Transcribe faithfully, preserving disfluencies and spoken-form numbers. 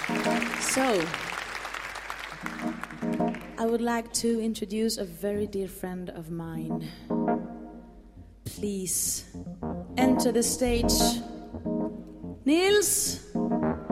So, I would like to introduce a very dear friend of mine. Please enter the stage, Niels